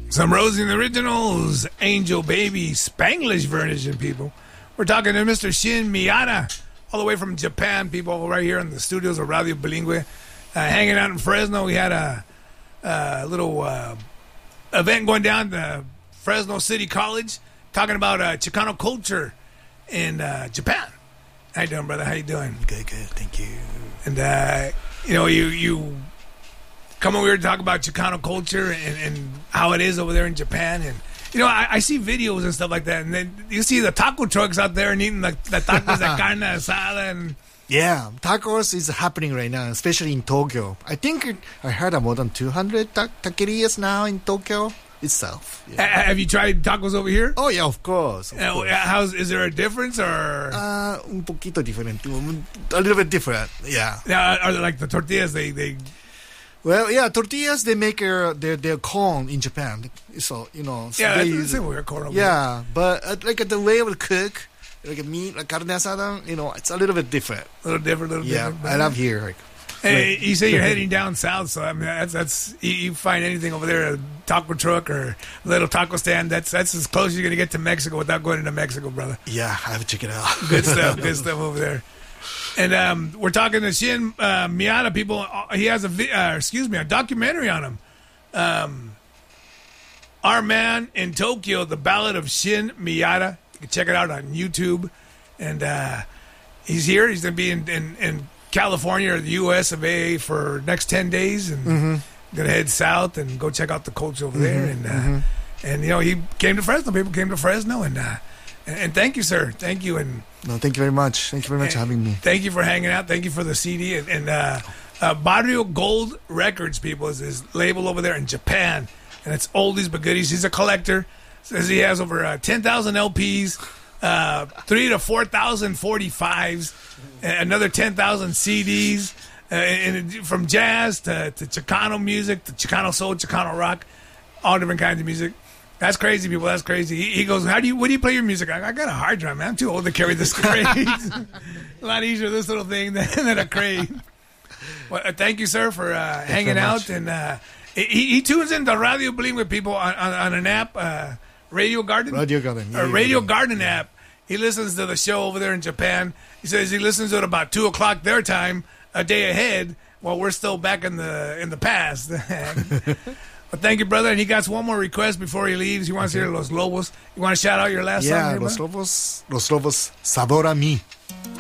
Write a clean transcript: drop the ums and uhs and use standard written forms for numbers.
Some Rosie and the Originals, Angel Baby, Spanglish version, people. We're talking to Mr. Shin Miyata, all the way from Japan, people, right here in the studios of Radio Bilingüe. Hanging out in Fresno. We had a little event going down to Fresno City College, talking about Chicano culture in Japan. How you doing, brother? How you doing? Good. Thank you. And, you come over here to talk about Chicano culture and how it is over there in Japan. And, I see videos and stuff like that. And then you see the taco trucks out there and eating the tacos de carne asada. And yeah, tacos is happening right now, especially in Tokyo. I think I heard of more than 200 taquerias now in Tokyo itself. Yeah. Have you tried tacos over here? Oh, yeah, of course. Is there a difference or? Un poquito different. A little bit different, yeah. Are they like the tortillas? They Well, yeah, tortillas, they make their corn in Japan. So, so yeah, they that's weird corn over yeah, but like the way of cook, like a meat, like carne asada, it's a little bit different. A little different. Yeah, I love here. Like, hey, you say you're heading down south, so I mean that's you find anything over there, a taco truck or a little taco stand. That's as close as you're gonna get to Mexico without going into Mexico, brother. Yeah, I have to check it out. Good stuff over there. And we're talking to Shin Miyata, people. He has a documentary on him. Our Man in Tokyo, The Ballad of Shin Miyata. You can check it out on YouTube. And he's here. He's going to be in California or the U.S. of A for next 10 days. And going to head south and go check out the culture over there. And he came to Fresno. People came to Fresno. And thank you, sir. Thank you. And no, thank you very much. Thank you very much for having me. Thank you for hanging out. Thank you for the CD. And Barrio Gold Records, people, is his label over there in Japan. And it's oldies but goodies. He's a collector. Says he has over 10,000 LPs, 3,000 to 4,000 45s, another 10,000 CDs, and from jazz to Chicano music, to Chicano soul, Chicano rock, all different kinds of music. That's crazy, people. That's crazy. He goes, what do you play your music? I got a hard drive, man. I'm too old to carry this crate. A lot easier, this little thing, than a crate. Well, thank you, sir, for hanging out. And he tunes into Radio Bilingüe, people, on an app, Radio Garden? Radio Garden. Yeah, Radio Garden app. He listens to the show over there in Japan. He says he listens to it about 2 o'clock their time, a day ahead, while we're still back in the past. But thank you, brother. And he got one more request before he leaves. He wants to hear Los Lobos. You want to shout out your last song? Yeah, Los Lobos, Sabor a mí.